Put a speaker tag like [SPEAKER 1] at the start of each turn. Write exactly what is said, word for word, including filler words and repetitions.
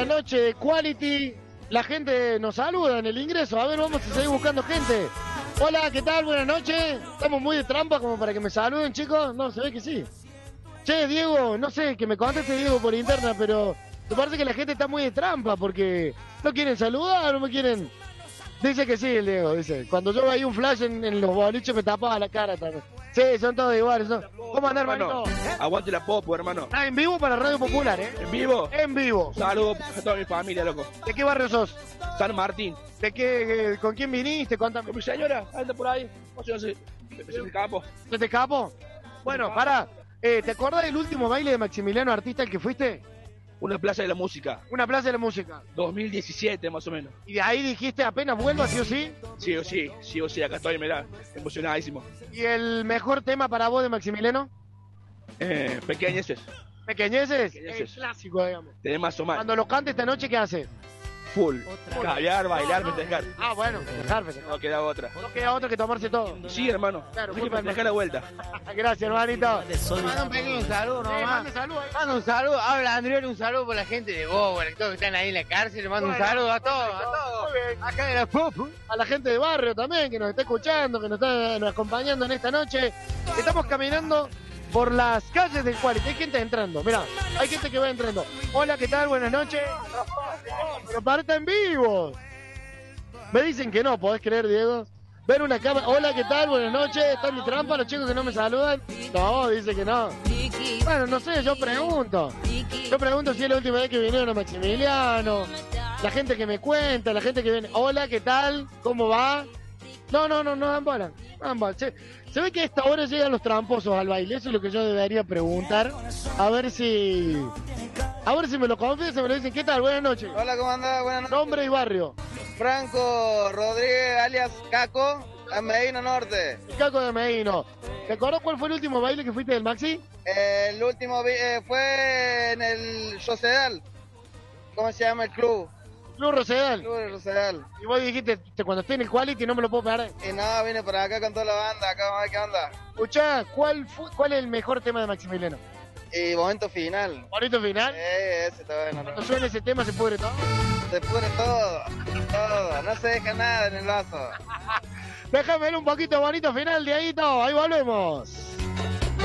[SPEAKER 1] noche de Quality. La gente nos saluda en el ingreso. A ver, vamos a seguir buscando gente. Hola, ¿qué tal? Buenas noches. Estamos muy de trampa como para que me saluden, chicos. No, se ve que sí. Che, Diego, no sé, que me conteste Diego por interna, pero me parece que la gente está muy de trampa porque no quieren saludar, no me quieren... Dice que sí, el Diego, dice. Cuando yo veía un flash en, en los boliches me tapaba la cara también. Sí, son todos iguales. Son... ¿Cómo andás, hermano?
[SPEAKER 2] Aguante la popo, hermano.
[SPEAKER 1] Está en vivo para Radio Popular, ¿eh?
[SPEAKER 2] ¿En vivo?
[SPEAKER 1] En vivo.
[SPEAKER 2] Saludos a toda mi familia, loco.
[SPEAKER 1] ¿De qué barrio sos?
[SPEAKER 2] San Martín.
[SPEAKER 1] ¿De qué? Eh, ¿Con quién viniste? Contame.
[SPEAKER 2] Con mi señora, anda por ahí. No sé, no sé. ¿Es el capo?
[SPEAKER 1] ¿Se te capo? Bueno, pará. Eh, ¿Te acordás del último baile de Maximiliano Artista al que fuiste?
[SPEAKER 2] Una plaza de la música.
[SPEAKER 1] Una plaza de la música.
[SPEAKER 2] dos mil diecisiete, más o menos.
[SPEAKER 1] ¿Y de ahí dijiste apenas vuelva, sí o sí?
[SPEAKER 2] Sí o sí, sí o sí, acá estoy, mirá, emocionadísimo.
[SPEAKER 1] ¿Y el mejor tema para vos de Maximiliano?
[SPEAKER 2] Eh, pequeñeces.
[SPEAKER 1] ¿Pequeñeces?
[SPEAKER 2] Pequeñeces.
[SPEAKER 1] El clásico, digamos.
[SPEAKER 2] Tenés más o más.
[SPEAKER 1] Cuando lo cante esta noche, ¿qué haces?
[SPEAKER 2] Full. Caviar, bailar, festejar.
[SPEAKER 1] Ah, bueno, festejar, festejar.
[SPEAKER 2] No queda otra.
[SPEAKER 1] No queda otro que tomarse todo.
[SPEAKER 2] Sí, hermano.
[SPEAKER 1] Claro,
[SPEAKER 2] Hay que
[SPEAKER 1] culpa del
[SPEAKER 2] festejar la vuelta.
[SPEAKER 1] Gracias, hermanito.
[SPEAKER 3] Manda un pequeño saludo
[SPEAKER 1] Sí,
[SPEAKER 3] nomás.
[SPEAKER 1] mande saludos.
[SPEAKER 3] Manda un saludo, habla Andriol, un saludo por la gente de Bower, todos que están ahí en la cárcel, le mando un
[SPEAKER 1] Bueno,
[SPEAKER 3] saludo a todos, a
[SPEAKER 1] muy
[SPEAKER 3] todos.
[SPEAKER 1] bien.
[SPEAKER 3] Acá de la Pop.
[SPEAKER 1] A la gente de barrio también, que nos está escuchando, que nos está nos acompañando en esta noche. Estamos caminando por las calles del Quality. Hay gente entrando, mirá, hay gente que va entrando. Hola, ¿qué tal? Buenas noches. Pero parta en vivo. Me dicen que no, ¿podés creer, Diego? Ver una cámara. Hola, ¿qué tal? Buenas noches. ¿Está en mi trampa los chicos que no me saludan? No, dice que no. Bueno, no sé, yo pregunto. Yo pregunto si es la última vez que vinieron a Maximiliano. La gente que me cuenta, la gente que viene. Hola, ¿qué tal? ¿Cómo va? No, no, no, no dan bola. No dan bola. Se, se ve que a esta hora llegan los tramposos al baile. Eso es lo que yo debería preguntar. A ver si... A ver si me lo confiesan, me lo dicen. ¿Qué tal? Buenas noches.
[SPEAKER 4] Hola, ¿cómo andás? Buenas noches.
[SPEAKER 1] Nombre y barrio.
[SPEAKER 4] Franco Rodríguez, alias Caco, a Medina Norte.
[SPEAKER 1] Caco de Medino. ¿Te acordás cuál fue el último baile que fuiste del Maxi?
[SPEAKER 4] Eh, el último vi- eh, fue en el Rosedal. ¿Cómo se llama el club?
[SPEAKER 1] Club Rosedal.
[SPEAKER 4] Club de Rosedal.
[SPEAKER 1] Y vos dijiste, "Te- cuando esté en el Quality no me lo puedo perder".
[SPEAKER 4] Y nada, vine para acá con toda la banda, acá vamos a ver qué onda.
[SPEAKER 1] Escuchá, ¿cuál, fue, ¿cuál es el mejor tema de Maximiliano?
[SPEAKER 4] Y momento final.
[SPEAKER 1] ¿Bonito final?
[SPEAKER 4] Eh, ese está bueno,
[SPEAKER 1] Cuando
[SPEAKER 4] ¿no?
[SPEAKER 1] suene ese tema se pudre todo.
[SPEAKER 4] Se pudre todo, todo, no se deja nada en el vaso.
[SPEAKER 1] Déjame ver un poquito bonito final, Dieguito. Ahí volvemos.